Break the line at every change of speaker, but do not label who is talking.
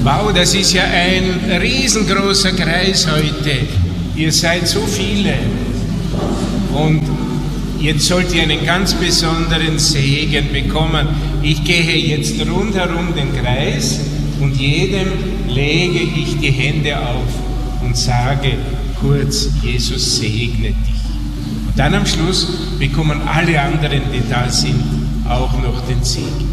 Wow, das ist ja ein riesengroßer Kreis heute. Ihr seid so viele. Und jetzt sollt ihr einen ganz besonderen Segen bekommen. Ich gehe jetzt rundherum den Kreis und jedem lege ich die Hände auf und sage kurz, Jesus segne dich. Und dann am Schluss bekommen alle anderen, die da sind, auch noch den Segen.